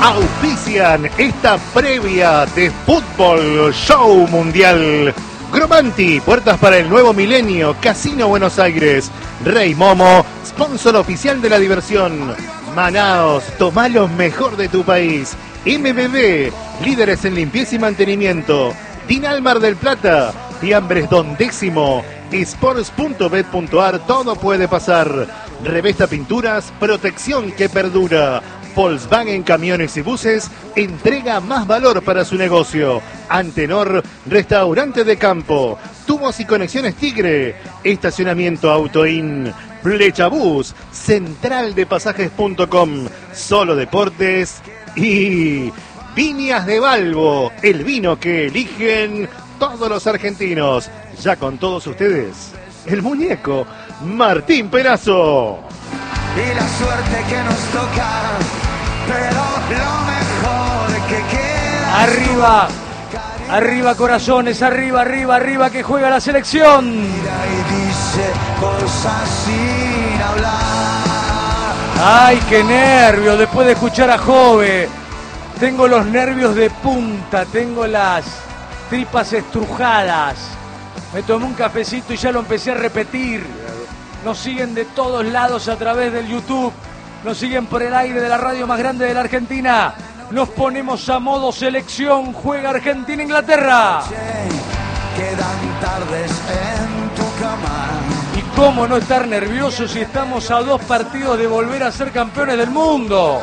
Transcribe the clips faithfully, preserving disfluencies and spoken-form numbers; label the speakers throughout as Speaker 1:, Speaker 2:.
Speaker 1: auspician esta previa de Fútbol Show Mundial. Gromanti, puertas para el nuevo milenio. Casino Buenos Aires. Rey Momo, sponsor oficial de la diversión. Manaos, tomá lo mejor de tu país. M B B, líderes en limpieza y mantenimiento. Dinal Mar del Plata, Fiambres Don Décimo. Sports punto bet punto ar, todo puede pasar. Revesta Pinturas, protección que perdura. Volkswagen Camiones y Buses entrega más valor para su negocio. Antenor, restaurante de campo. Tubos y conexiones Tigre. Estacionamiento Autoin. Flechabús, central de pasajes punto com. Solo Deportes y Viñas de Balbo, el vino que eligen todos los argentinos. Ya con todos ustedes, el muñeco Martín Perazo.
Speaker 2: Y la suerte que nos toca, pero lo mejor que queda.
Speaker 3: Arriba, arriba corazones, arriba, arriba, arriba que juega la selección.
Speaker 2: Y dice cosas sin hablar.
Speaker 3: Ay, qué nervios después de escuchar a Jove. Tengo los nervios de punta, tengo las tripas estrujadas. Me tomé un cafecito y ya lo empecé a repetir. Nos siguen de todos lados a través del YouTube. Nos siguen por el aire de la radio más grande de la Argentina. Nos ponemos a modo selección. Juega Argentina-Inglaterra.
Speaker 2: Quedan tardes en tu cama.
Speaker 3: ¿Y cómo no estar nerviosos si estamos a dos partidos de volver a ser campeones del mundo?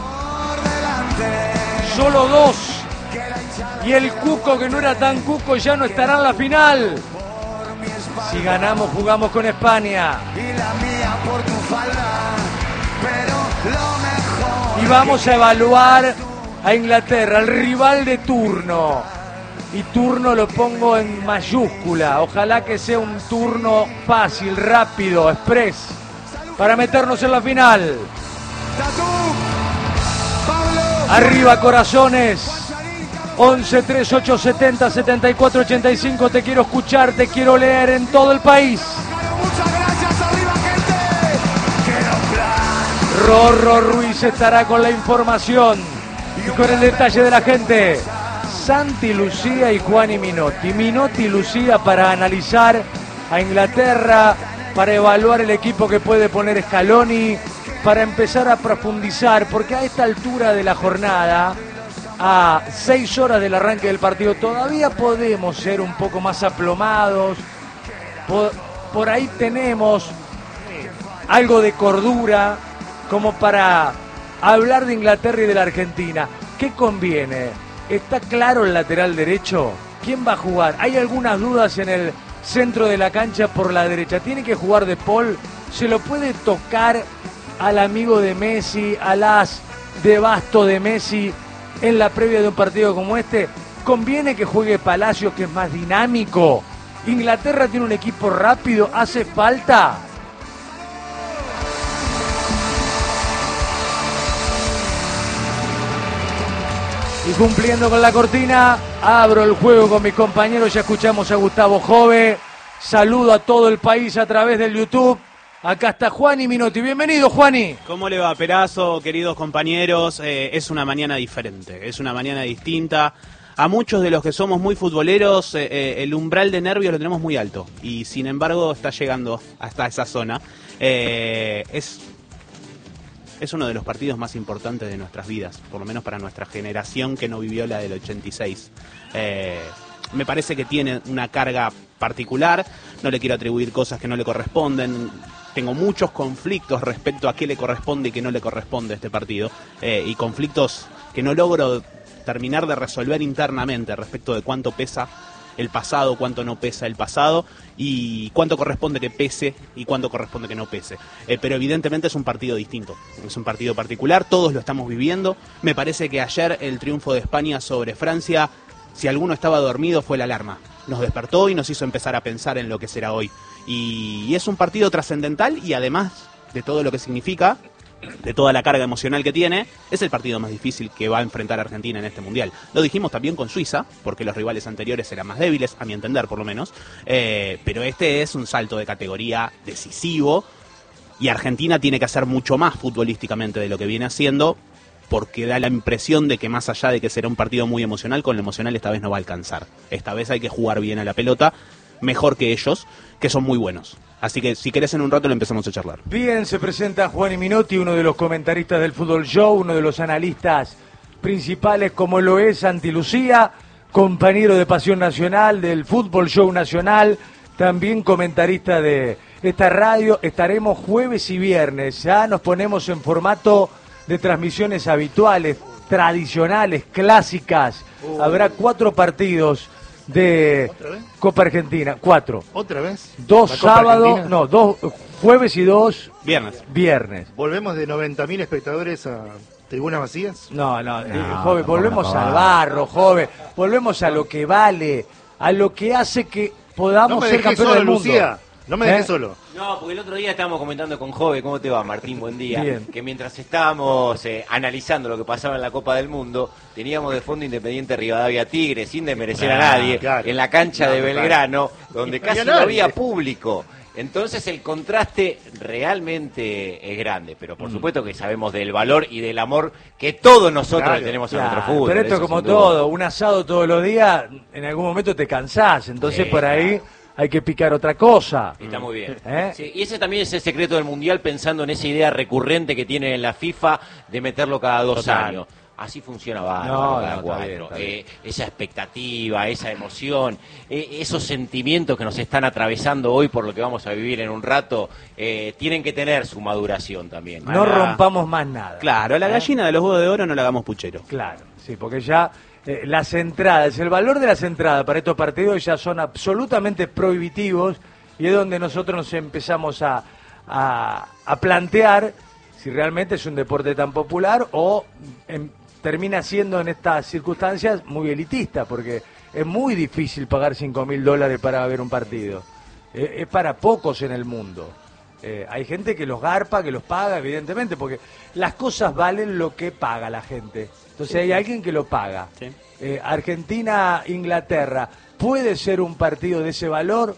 Speaker 3: Solo dos. Y el cuco que no era tan cuco ya no estará en la final. Si ganamos, jugamos con España.
Speaker 2: Y la mía por tu falda, pero lo mejor.
Speaker 3: Y vamos a evaluar a Inglaterra, el rival de turno. Y turno lo pongo en mayúscula. Ojalá que sea un turno fácil, rápido, express, para meternos en la final. Arriba corazones. once tres ocho setenta setenta y cuatro ochenta y cinco. Te quiero escuchar, te quiero leer en todo el país.
Speaker 2: Muchas gracias, arriba gente.
Speaker 3: Rorro Ruiz estará con la información y con el detalle de la gente. Santi Lucía y Juani Minotti. Minotti y Lucía para analizar a Inglaterra, para evaluar el equipo que puede poner Scaloni, para empezar a profundizar, porque a esta altura de la jornada, a seis horas del arranque del partido, todavía podemos ser un poco más aplomados. Por, por ahí tenemos algo de cordura como para hablar de Inglaterra y de la Argentina. ¿Qué conviene? ¿Está claro el lateral derecho? ¿Quién va a jugar? ¿Hay algunas dudas en el centro de la cancha por la derecha? ¿Tiene que jugar De Paul? ¿Se lo puede tocar al amigo de Messi, al as de basto de Messi en la previa de un partido como este? ¿Conviene que juegue Palacios, que es más dinámico? ¿Inglaterra tiene un equipo rápido? ¿Hace falta? Y cumpliendo con la cortina, abro el juego con mis compañeros. Ya escuchamos a Gustavo Jove. Saludo a todo el país a través del YouTube. Acá está Juani Minotti. Bienvenido, Juani.
Speaker 4: ¿Cómo le va, Perazo, queridos compañeros? Eh, es una mañana diferente, es una mañana distinta. A muchos de los que somos muy futboleros, eh, eh, el umbral de nervios lo tenemos muy alto. Y sin embargo está llegando hasta esa zona. Eh, es, es uno de los partidos más importantes de nuestras vidas, por lo menos para nuestra generación que no vivió la del ochenta y seis. Eh, me parece que tiene una carga particular, no le quiero atribuir cosas que no le corresponden. Tengo muchos conflictos respecto a qué le corresponde y qué no le corresponde a este partido, eh, y conflictos que no logro terminar de resolver internamente respecto de cuánto pesa el pasado, cuánto no pesa el pasado y cuánto corresponde que pese y cuánto corresponde que no pese. Eh, pero evidentemente es un partido distinto, es un partido particular, todos lo estamos viviendo. Me parece que ayer el triunfo de España sobre Francia, si alguno estaba dormido, fue la alarma. Nos despertó y nos hizo empezar a pensar en lo que será hoy. Y es un partido trascendental y además de todo lo que significa, de toda la carga emocional que tiene, es el partido más difícil que va a enfrentar Argentina en este Mundial. Lo dijimos también con Suiza, porque los rivales anteriores eran más débiles, a mi entender por lo menos, eh, pero este es un salto de categoría decisivo y Argentina tiene que hacer mucho más futbolísticamente de lo que viene haciendo porque da la impresión de que más allá de que será un partido muy emocional, con lo emocional esta vez no va a alcanzar. Esta vez hay que jugar bien a la pelota, mejor que ellos, que son muy buenos. Así que si querés en un rato lo empezamos a charlar.
Speaker 3: Bien, se presenta Juan Minotti, uno de los comentaristas del Fútbol Show, uno de los analistas principales, como lo es Santi Lucía, compañero de Pasión Nacional, del Fútbol Show Nacional, también comentarista de esta radio. Estaremos jueves y viernes, ya nos ponemos en formato de transmisiones habituales, tradicionales, clásicas. Uh. Habrá cuatro partidos de Copa Argentina, cuatro.
Speaker 1: ¿Otra vez?
Speaker 3: Dos sábados, no, dos jueves y dos
Speaker 4: viernes.
Speaker 3: Viernes.
Speaker 1: ¿Volvemos de noventa mil espectadores a tribunas vacías?
Speaker 3: No, no, no joven, volvemos al barro, joven. Volvemos a lo que vale, a lo que hace que podamos
Speaker 1: no
Speaker 3: ser campeones del mundo.
Speaker 1: Lucía. No me dejé
Speaker 3: ¿Eh?
Speaker 1: solo.
Speaker 5: No, porque el otro día estábamos comentando con Jove, ¿cómo te va, Martín? Buen día.
Speaker 3: Bien.
Speaker 5: Que mientras estábamos eh, analizando lo que pasaba en la Copa del Mundo, teníamos de fondo Independiente Rivadavia Tigre, sin desmerecer ah, a nadie, claro. en la cancha no, de Belgrano, claro. donde casi no había público. Entonces el contraste realmente es grande, pero por supuesto que sabemos del valor y del amor que todos nosotros claro, tenemos a claro. nuestro fútbol.
Speaker 3: Pero esto es como todo, un asado todos los días, en algún momento te cansás, entonces sí, por ahí... Claro. Hay que picar otra cosa.
Speaker 5: Está muy bien.
Speaker 3: ¿Eh?
Speaker 5: Sí, y ese también es el secreto del Mundial, pensando en esa idea recurrente que tiene en la FIFA de meterlo cada dos Total. años. Así funciona bárbaro,
Speaker 3: no,
Speaker 5: cada
Speaker 3: no,
Speaker 5: cuatro.
Speaker 3: Está bien, está bien.
Speaker 5: Eh, esa expectativa, esa emoción, eh, esos sentimientos que nos están atravesando hoy por lo que vamos a vivir en un rato, eh, tienen que tener su maduración también.
Speaker 3: No la... rompamos más nada.
Speaker 4: Claro, a la ¿Eh? gallina de los huevos de oro no la hagamos puchero.
Speaker 3: Claro, sí, porque ya... Eh, las entradas, el valor de las entradas para estos partidos ya son absolutamente prohibitivos y es donde nosotros nos empezamos a, a, a plantear si realmente es un deporte tan popular o en, termina siendo en estas circunstancias muy elitista, porque es muy difícil pagar cinco mil dólares para ver un partido. Eh, es para pocos en el mundo. Eh, hay gente que los garpa, que los paga, evidentemente, porque las cosas valen lo que paga la gente. Entonces sí, hay alguien que lo paga. Sí. Eh, Argentina-Inglaterra, ¿puede ser un partido de ese valor?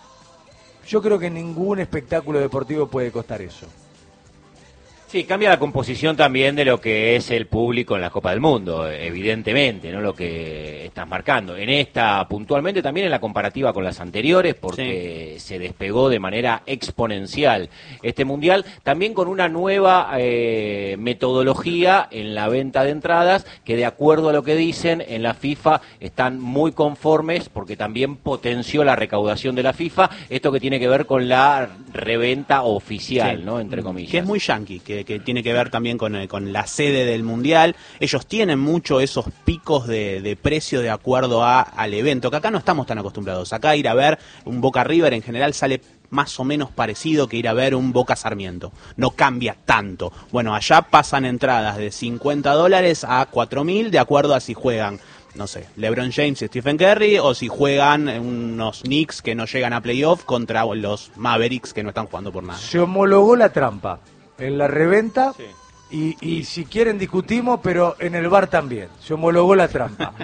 Speaker 3: Yo creo que ningún espectáculo deportivo puede costar eso.
Speaker 5: Sí, cambia la composición también de lo que es el público en la Copa del Mundo, evidentemente, no lo que estás marcando. En esta, puntualmente, también en la comparativa con las anteriores, porque sí. se despegó de manera exponencial este Mundial, también con una nueva eh, metodología en la venta de entradas, que de acuerdo a lo que dicen, en la FIFA están muy conformes, porque también potenció la recaudación de la FIFA, esto que tiene que ver con la reventa oficial, sí. ¿no? Entre comillas.
Speaker 4: Que es muy yanqui, que que tiene que ver también con, con la sede del Mundial. Ellos tienen mucho esos picos de, de precio de acuerdo a, al evento, que acá no estamos tan acostumbrados. Acá ir a ver un Boca River en general sale más o menos parecido que ir a ver un Boca Sarmiento. No cambia tanto. Bueno, allá pasan entradas de cincuenta dólares a cuatro mil de acuerdo a si juegan, no sé, LeBron James y Stephen Curry, o si juegan unos Knicks que no llegan a playoff contra los Mavericks que no están jugando por nada.
Speaker 3: Se homologó la trampa en la reventa, sí. y, y, y si quieren discutimos, pero en el bar también. Se homologó la trampa.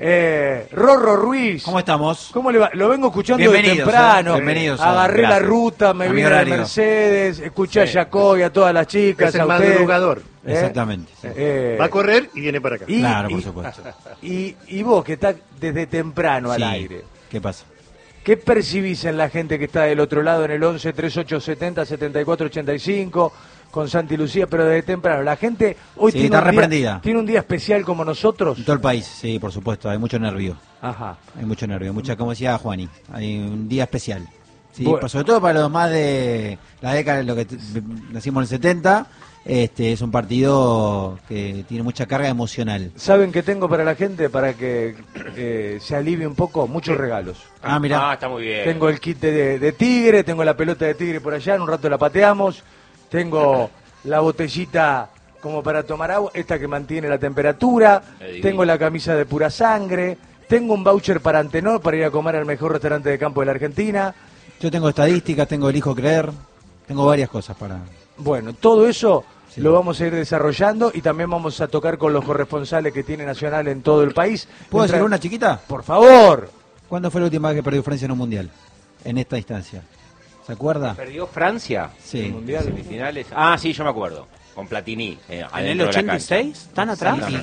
Speaker 3: eh, Rorro Ruiz.
Speaker 6: ¿Cómo estamos?
Speaker 3: ¿Cómo le va? Lo vengo escuchando de temprano.
Speaker 6: Eh. Bienvenidos.
Speaker 3: Agarré Gracias. la ruta, me vine a Mercedes, escuché sí. a Jacob y a todas las chicas.
Speaker 1: Es el
Speaker 3: a
Speaker 1: madrugador.
Speaker 3: ¿Eh?
Speaker 6: Exactamente. Sí.
Speaker 3: Eh,
Speaker 1: Va a correr y viene para acá.
Speaker 3: Y,
Speaker 6: claro, por
Speaker 3: y,
Speaker 6: supuesto.
Speaker 3: Y, y vos, que estás desde temprano al
Speaker 6: sí.
Speaker 3: aire.
Speaker 6: ¿Qué pasa?
Speaker 3: ¿Qué percibís en la gente que está del otro lado en el once, treinta y ocho setenta, setenta y cuatro ochenta y cinco con Santi Lucía, pero desde temprano? La gente hoy
Speaker 6: sí,
Speaker 3: tiene,
Speaker 6: está
Speaker 3: un
Speaker 6: reprendida.
Speaker 3: día, tiene un día especial como nosotros.
Speaker 6: En todo el país, sí, por supuesto, hay mucho nervio.
Speaker 3: Ajá.
Speaker 6: Hay mucho nervio, mucha, como decía Juani, hay un día especial. Sí,
Speaker 3: bueno.
Speaker 6: Sobre todo para los más de la década, lo que nacimos en el setenta, este es un partido que tiene mucha carga emocional.
Speaker 3: ¿Saben qué tengo para la gente? Para que eh, se alivie un poco, muchos regalos.
Speaker 5: Ah, mira. Ah, está muy bien.
Speaker 3: Tengo el kit de, de Tigre, tengo la pelota de Tigre por allá, en un rato la pateamos. Tengo la botellita como para tomar agua, esta que mantiene la temperatura. Tengo la camisa de Pura Sangre. Tengo un voucher para Antenor para ir a comer al mejor restaurante de campo de la Argentina.
Speaker 6: Yo tengo estadísticas, tengo Elijo Creer, tengo varias cosas para...
Speaker 3: Bueno, todo eso
Speaker 6: sí.
Speaker 3: lo vamos a ir desarrollando y también vamos a tocar con los corresponsales que tiene Nacional en todo el país.
Speaker 6: ¿Puedo
Speaker 3: Entra...
Speaker 6: hacer una chiquita?
Speaker 3: Por favor.
Speaker 6: ¿Cuándo fue la última vez que perdió Francia en un mundial? En esta instancia. ¿Se acuerda?
Speaker 5: ¿Perdió Francia?
Speaker 6: Sí.
Speaker 5: ¿En mundial? ¿Semifinales? Ah, sí, yo me acuerdo. con Platini. Eh,
Speaker 4: ¿En el ochenta y seis? ¿Tan atrás?
Speaker 5: Sí,